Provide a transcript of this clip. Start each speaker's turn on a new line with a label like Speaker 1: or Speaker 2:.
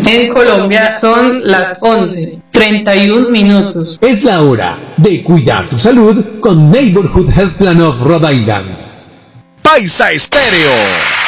Speaker 1: En Colombia son las 11:31.
Speaker 2: Es la hora de cuidar tu salud con Neighborhood Health Plan of Rhode Island.
Speaker 3: Paisa Estéreo.